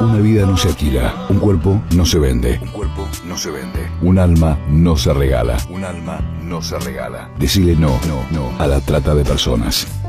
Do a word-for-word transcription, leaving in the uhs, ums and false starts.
Una vida no se alquila, un cuerpo no se vende. Un cuerpo no se vende. Un alma no se regala. Un alma no se regala. Decile no, no, no a la trata de personas.